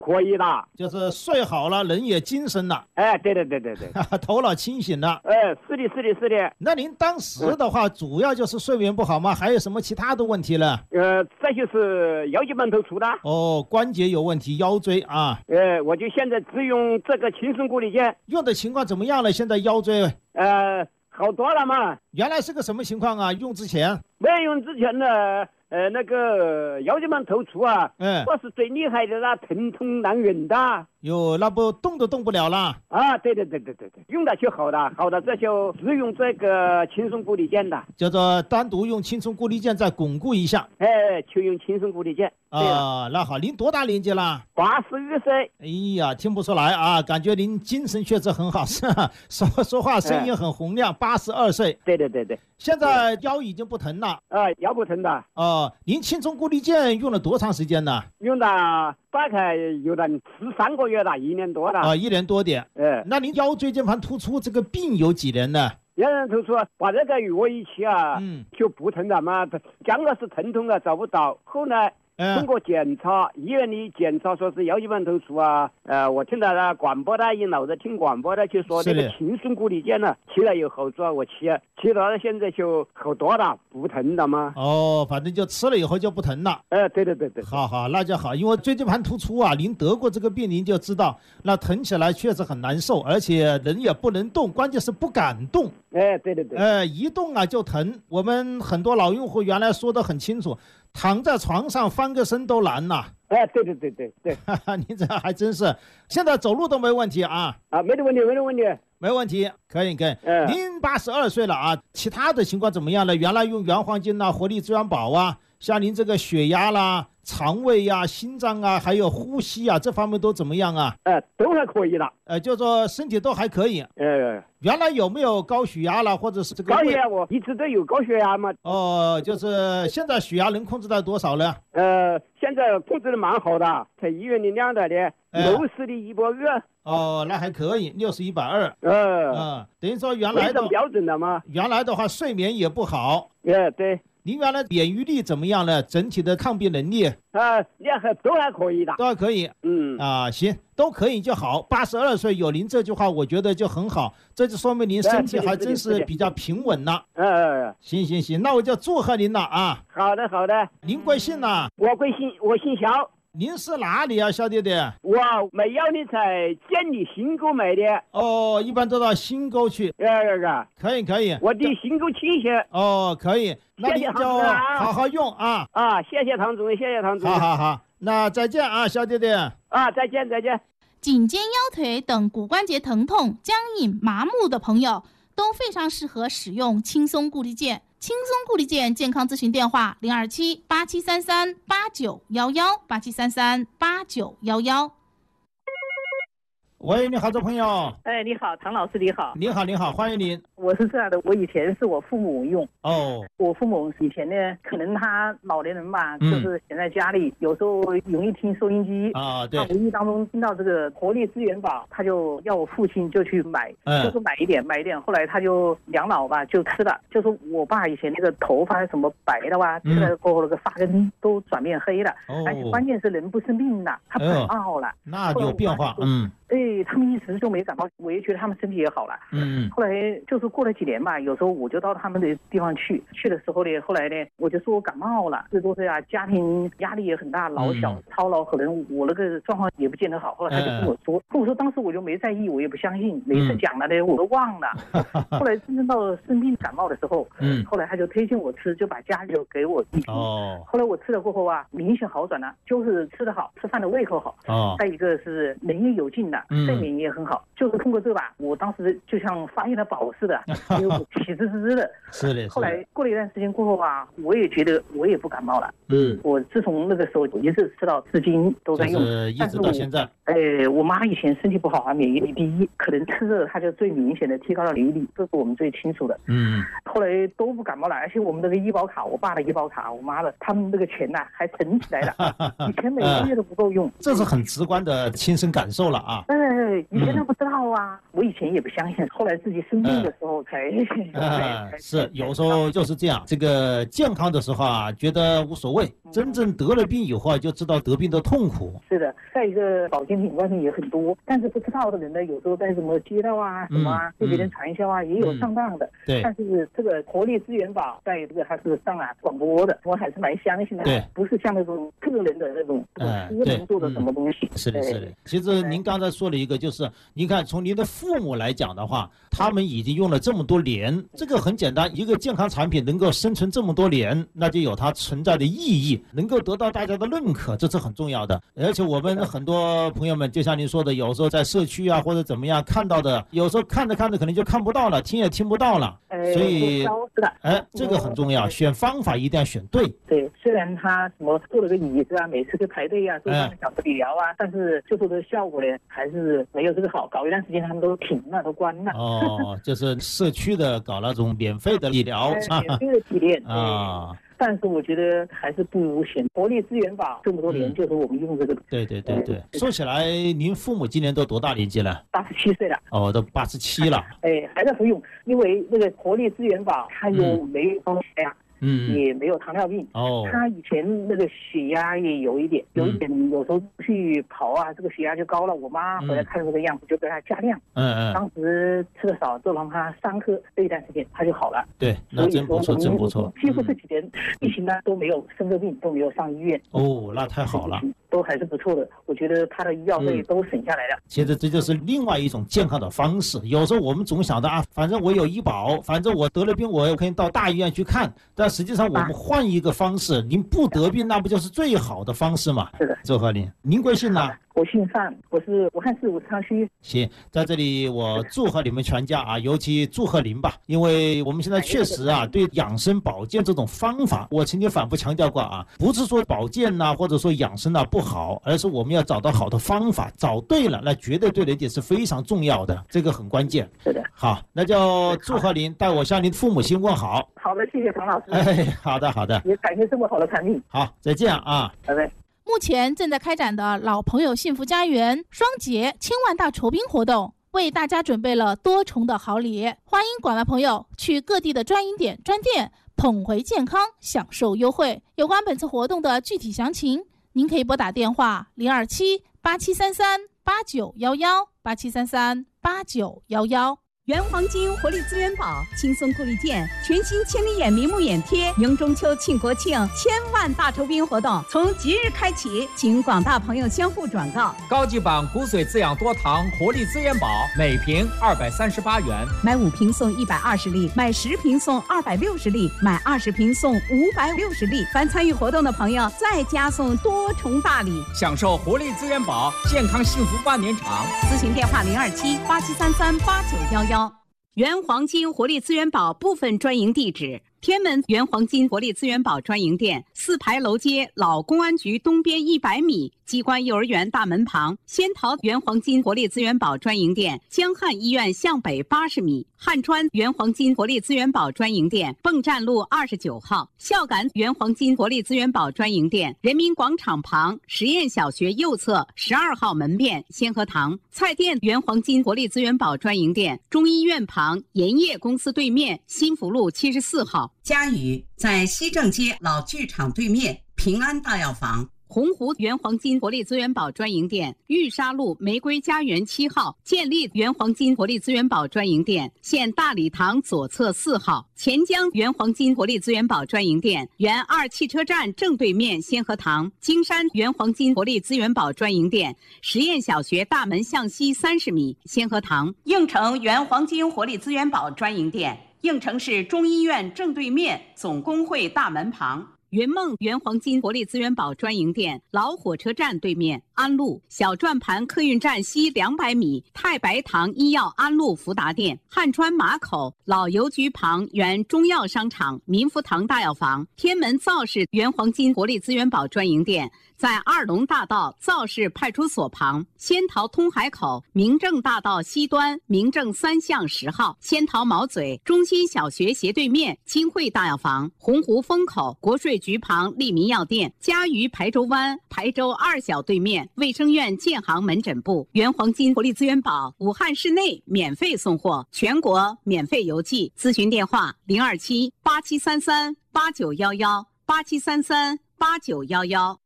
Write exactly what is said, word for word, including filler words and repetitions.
可以的， 就是睡好了，人也精神了。 哎，对对对对对， 头脑清醒了。 哎，是的，是的，是的。 那您当时的话，主要就是睡眠不好吗？还有什么其他的问题呢？ 呃，这就是腰间盘突出的。 哦，关节有问题，腰椎啊。 呃，我就现在只用这个轻松固力健， 用的情况怎么样了？现在腰椎呃好多了嘛。 原来是个什么情况啊？用之前没用之前呢，呃那个腰间盘突出啊， 嗯， 我是最厉害的啦，疼痛难忍的。 哟，那不动都动不了了啊！对对对对对对，用了就好了，好了这就只用这个轻松固力健的， 叫做单独用轻松固力健再巩固一下。 哎，就用轻松固力健。 啊，那好，您多大年纪了？ 八十二岁。 哎呀，听不出来啊，感觉您精神确实很好，是吧？说说话声音很洪亮。八十二岁。 对对对对。 现在腰已经不疼了。 啊、呃，腰不疼的。 哦，您轻松固力健用了多长时间呢？ 用了大概有了十三个月了，一年多了。 啊，一年多点。 呃， 那您腰椎间盘突出这个病有几年呢？ 腰间盘突出把这个药一吃啊， 嗯， 就不疼了嘛。刚开始疼痛啊找不到，后来通过检查，医院里检查说是腰间盘突出啊。呃，我听到了广播的，一老是听广播的就说这个轻松固力健呢，吃了有好处啊。我吃吃了现在就好多了，不疼了吗？ 哦，反正就吃了以后就不疼了。 哎、呃，对对对对。 好好，那就好，因为椎间盘突出啊，您得过这个病，您就知道，那疼起来确实很难受，而且人也不能动，关键是不敢动。 哎，对对对。 呃，一动啊就疼。我们很多老用户原来说得很清楚，躺在床上翻个身都难呐。 哎，对对对对对， 你这还真是，现在走路都没问题啊？ 啊，没得问题，没得问题， 没问题，可以可以。 嗯， 您八十二岁了啊，其他的情况怎么样呢？原来用原黄金呐、活力资源宝啊，像您这个血压啦、肠胃呀、心脏啊，还有呼吸啊，这方面都怎么样啊？ 呃，都还可以的。 呃，就说身体都还可以。 呃， 原来有没有高血压啦，或者是这个高血压？我一直都有高血压嘛。 哦，就是现在血压能控制到多少呢？ 呃，现在控制的蛮好的，在医院里量的的，六十的一百二。 哦，那还可以，六十一百二。 呃， 嗯，等于说原来的标准的吗？ 原来的话睡眠也不好。 呃，对。 您原来免疫力怎么样呢？整体的抗病能力？ 啊，也还都还可以的， 都还可以。 嗯啊，行，都可以就好。八十二岁有您这句话，我觉得就很好，这就说明您身体还真是比较平稳了。 嗯， 行行行，那我就祝贺您了啊。 好的好的。 您贵姓呢？ 我贵姓，我姓肖。 您是哪里啊，小弟弟？ 我没有你在监理新沟买的。 哦，一般都到新沟去。 呃呃， 可以可以。 我的新沟亲戚。 哦，可以。那您就好好用啊。 啊，谢谢唐总，谢谢唐总。 好好好，那再见啊，小弟弟。 啊，再见再见。 颈肩腰腿等骨关节疼痛、僵硬、麻木的朋友都非常适合使用轻松固力健。轻松固力健健康咨询电话：零二七八七三三八九幺幺八七三三八九幺幺。 喂，你好，这朋友。 哎，你好，唐老师，你好。 你好，你好，欢迎您。 我是这样的，我以前是我父母用。 哦。 我父母以前呢，可能他老年人吧，嗯、就是闲在家里，有时候容易听收音机啊，对。 他无意当中听到这个活力资源宝，他就要我父亲就去买，嗯、就是买一点，买一点。后来他就两老吧就吃了，就是我爸以前那个头发什么白的哇，吃了过后那个发根都转变黑了，哦、而且关键是人不生病了，他感冒了， 那有变化，嗯。 对他们一直就没感冒，我也觉得他们身体也好了。嗯，后来就是过了几年吧，有时候我就到他们的地方去，去的时候呢，后来呢，我就说我感冒了，这都是啊，家庭压力也很大，老小、嗯、操劳，可能我那个状况也不见得好。后来他就跟我说，跟、嗯、我说当时我就没在意，我也不相信，每次讲了呢，我都忘了。嗯、后来真正到生病感冒的时候，嗯，后来他就推荐我吃，就把家里就给我一瓶。哦，后来我吃了过后啊，明显好转了，就是吃得好，吃饭的胃口好。哦，再一个是人也有劲了。睡眠也很好，就是通过这个吧，我当时就像发现了宝似的，因为我喜滋滋的。 是的。 后来过了一段时间过后吧，我也觉得我也不感冒了。嗯。我自从那个时候一直吃到至今都在用， 一直到现在。 哎，我妈以前身体不好啊，免疫力低，可能吃了它就最明显的提高了免疫力，这是我们最清楚的。嗯。后来都不感冒了，而且我们那个医保卡，我爸的医保卡，我妈的，他们那个钱呐、啊、还存起来了，以前每个月都不够用。 这是很直观的亲身感受了啊。 哎。 哎，以前都不知道啊，我以前也不相信，后来自己生病的时候才。 啊，是有时候就是这样，这个健康的时候啊，觉得无所谓，真正得了病以后啊，就知道得病的痛苦。 是的，再一个保健品外面也很多，但是不知道的人呢，有时候在什么街道啊、什么啊，被别人传销啊，也有上当的。 对。 但是这个活力资源宝在这个它是上啊广播的，我还是蛮相信的。 对， 不是像那种个人的那种私人做的什么东西。 是的，是的。其实您刚才说了一个，就是您看从您的父母来讲的话，他们已经用了这么多年，这个很简单，一个健康产品能够生存这么多年，那就有它存在的意义，能够得到大家的认可，这是很重要的。而且我们很多朋友们，就像您说的，有时候在社区啊或者怎么样看到的，有时候看着看着可能就看不到了，听也听不到了。所以，哎，这个很重要，选方法一定要选对。 对，虽然他什么做了个椅子啊，每次都排队啊，做半个小时理疗啊，但是最后的效果呢，还是没有这个好。搞一段时间他们都停了，都关了。 哦，就是社区的搞那种免费的理疗， 免费的体验啊。 但是我觉得还是不如选活力资源宝，这么多年就是我们用这个。 对对对对。说起来，您父母今年都多大年纪了？ 八十七岁了。 哦，都八十七了。 哎，还在服用，因为那个活力资源宝它又没有高血压。嗯，也没有糖尿病哦。他以前那个血压也有一点，有一点，有时候去跑啊，这个血压就高了。我妈回来看这个样子，就给他加量。嗯嗯。当时吃的少，就让他三颗，这一段时间他就好了。 对，那真不错，真不错。 几乎这几年疫情呢都没有生个病，都没有上医院。 哦，那太好了。 都还是不错的，我觉得他的医药费都省下来了。 其实这就是另外一种健康的方式。有时候我们总想着啊，反正我有医保，反正我得了病我可以到大医院去看。但实际上我们换一个方式，您不得病那不就是最好的方式吗？ 是的， 周鹤龄，您贵姓呢？ 我姓范，我是武汉市武昌区。 行，在这里我祝贺你们全家啊，尤其祝贺您吧，因为我们现在确实啊，对养生保健这种方法，我曾经反复强调过啊，不是说保健呐、啊，或者说养生呐、啊、不好，而是我们要找到好的方法，找对了，那绝对对人体是非常重要的，这个很关键。 是的。 好，那就祝贺您，代我向您父母亲问好。 好的，谢谢唐老师。 哎，好的好的。 也感谢这么好的产品。 好，再见啊。 拜拜。 目前正在开展的老朋友幸福家园双节千万大酬宾活动，为大家准备了多重的好礼，欢迎广大朋友去各地的专营点专店捧回健康，享受优惠。有关本次活动的具体详情，您可以拨打电话零二七八七三三八九幺幺八七三三八九幺幺。 原黄金活力资源宝轻松顾虑健全新千里眼明目眼贴迎中秋庆国庆千万大酬宾活动从即日开启，请广大朋友相互转告。 高级版骨髓滋养多糖活力资源宝每瓶二百三十八元， 买五瓶送一百二十粒，买十瓶送二百六十粒，买二十瓶送五百六十粒。凡参与活动的朋友再加送多重大礼， 享受活力资源宝健康幸福万年长。 咨询电话零二七八七三三八九幺幺。原黄金活力资源宝部分专营地址：天门原黄金活力资源宝专营店，四牌楼街老公安局东边一百米，机关幼儿园大门旁；仙桃原黄金活力资源宝专营店，江汉医院向北八十米；汉川原黄金活力资源宝专营店，泵站路二十九号；孝感原黄金活力资源宝专营店，人民广场旁实验小学右侧十二号门面先河堂；菜店原黄金活力资源宝专营店，中医院旁盐业公司对面新福路七十四号。 嘉宇在西正街老剧场对面平安大药房。 洪湖原黄金活力资源宝专营店，玉沙路玫瑰家园七号；建立原黄金活力资源宝专营店，现大礼堂左侧四号；钱江原黄金活力资源宝专营店，原二汽车站正对面先河堂；金山原黄金活力资源宝专营店，实验小学大门向西三十米先河堂；应城原黄金活力资源宝专营店，应城市中医院正对面总工会大门旁；云梦原黄金活力资源宝专营店，老火车站对面安路小转盘客运站西两百米太白堂医药安路福达店；汉川马口老邮局旁原中药商场民福堂大药房；天门造市原黄金活力资源宝专营店，在二龙大道造市派出所旁；仙桃通海口明正大道西端明正三巷十号；仙桃毛嘴中心小学斜对面金汇大药房；洪湖风口国税局旁利民药店；嘉鱼排州湾排州二小对面卫生院建行门诊部。原黄金活力资源宝武汉市内免费送货，全国免费邮寄。咨询电话零二七八七三三八九幺幺八七三三八九幺幺。